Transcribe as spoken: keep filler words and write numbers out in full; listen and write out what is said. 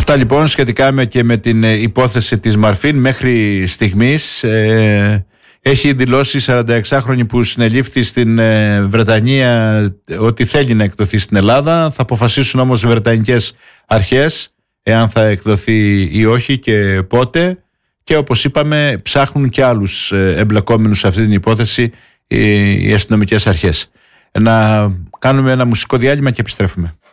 Αυτά λοιπόν σχετικά με και με την υπόθεση της Μαρφίν. Μέχρι στιγμής ε, έχει δηλώσει η σαρανταεξάχρονη που συνελήφθη στην ε, Βρετανία ότι θέλει να εκδοθεί στην Ελλάδα. Θα αποφασίσουν όμως οι βρετανικές αρχές εάν θα εκδοθεί ή όχι και πότε. Και όπως είπαμε, ψάχνουν και άλλους εμπλεκόμενους σε αυτή την υπόθεση οι αστυνομικές αρχές. Να κάνουμε ένα μουσικό διάλειμμα και επιστρέφουμε.